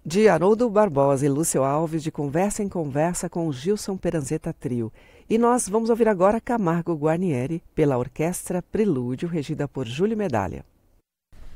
De Haroldo Barbosa e Lúcio Alves, de Conversa em Conversa com o Gilson Peranzeta Trio. E nós vamos ouvir agora Camargo Guarnieri, pela Orquestra Prelúdio, regida por Júlio Medalha.